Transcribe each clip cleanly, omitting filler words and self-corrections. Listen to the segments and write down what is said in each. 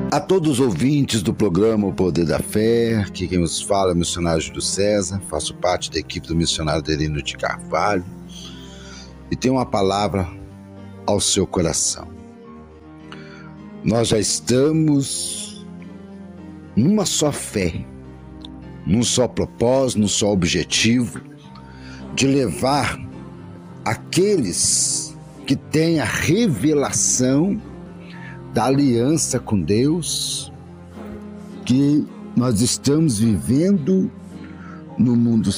A todos os ouvintes do programa O Poder da Fé, aqui quem nos fala é o missionário Júlio César, faço parte da equipe do missionário Adelino de Carvalho e tenho uma palavra ao seu coração. Nós já estamos numa só fé, num só propósito, num só objetivo de levar aqueles que têm a revelação da aliança com Deus, que nós estamos vivendo num mundo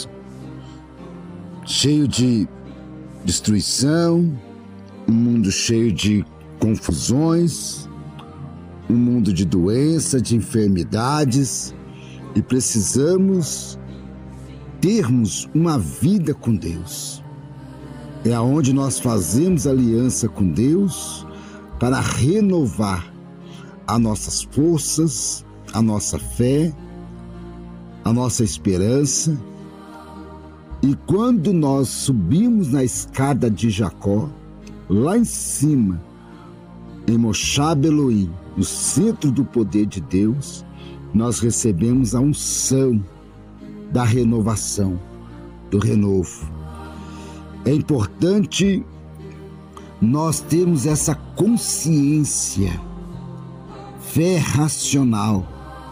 cheio de destruição, um mundo cheio de confusões, um mundo de doença, de enfermidades, e precisamos termos uma vida com Deus. É aonde nós fazemos aliança com Deus para renovar as nossas forças, a nossa fé, a nossa esperança. E quando nós subimos na escada de Jacó, lá em cima, em Moshab Elohim, no centro do poder de Deus, nós recebemos a unção da renovação, do renovo. É importante nós termos essa consciência, fé racional,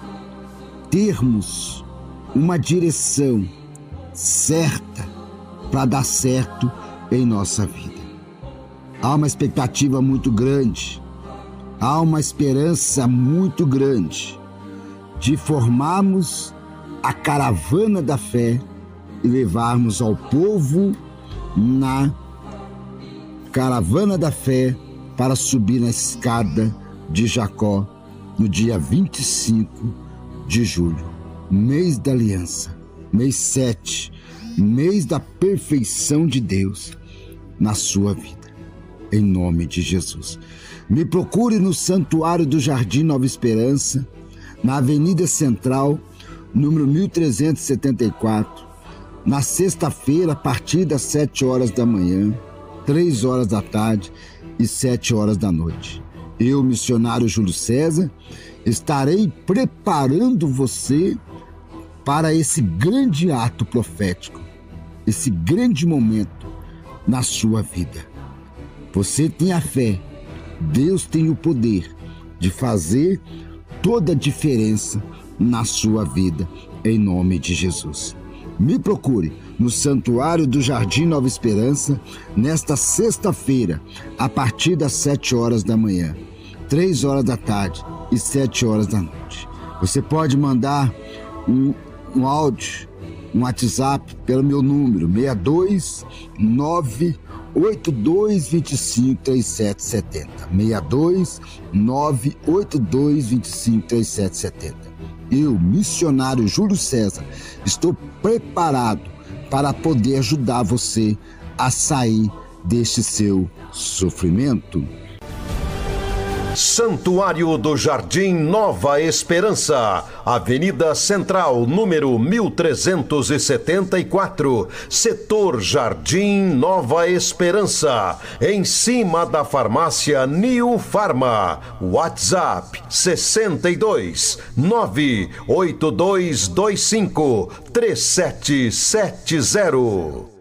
termos uma direção certa para dar certo em nossa vida. Há uma expectativa muito grande, há uma esperança muito grande de formarmos a caravana da fé e levarmos ao povo na caravana da fé para subir na escada de Jacó no dia 25 de julho, mês da aliança, mês 7, mês da perfeição de Deus na sua vida, em nome de Jesus. Me procure no Santuário do Jardim Nova Esperança, na Avenida Central, número 1374, na sexta-feira, a partir das 7 horas da manhã, 3 horas da tarde e 7 horas da noite. Eu, missionário Júlio César, estarei preparando você para esse grande ato profético, esse grande momento na sua vida. Você tem a fé, Deus tem o poder de fazer toda a diferença na sua vida, em nome de Jesus. Me procure no Santuário do Jardim Nova Esperança, nesta sexta-feira, a partir das 7 horas da manhã, 3 horas da tarde e 7 horas da noite. Você pode mandar um áudio, um WhatsApp pelo meu número, 629-8225-3770. 629-8225-3770. Eu, missionário Júlio César, estou preparado para poder ajudar você a sair deste seu sofrimento. Santuário do Jardim Nova Esperança, Avenida Central, número 1374, Setor Jardim Nova Esperança, em cima da farmácia New Farma. WhatsApp 62 98225 3770.